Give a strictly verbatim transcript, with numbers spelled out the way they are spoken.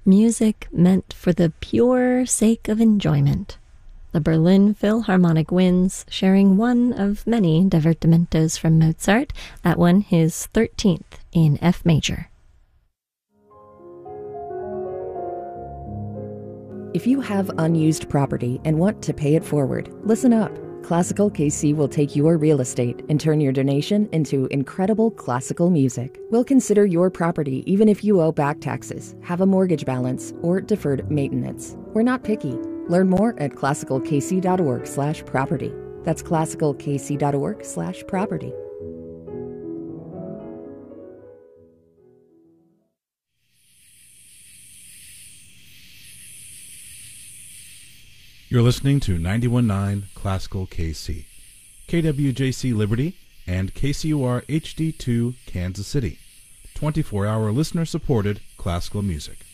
Music meant for the pure sake of enjoyment. The Berlin Philharmonic Winds, sharing one of many divertimentos from Mozart that won his thirteenth in F major. If you have unused property and want to pay it forward, listen up. Classical K C will take your real estate and turn your donation into incredible classical music. We'll consider your property even if you owe back taxes, have a mortgage balance, or deferred maintenance. We're not picky. Learn more at classicalkc.org slash property. That's classicalkc.org slash property. You're listening to ninety-one point nine Classical K C, K W J C Liberty, and K C U R H D two Kansas City. twenty-four hour listener-supported classical music.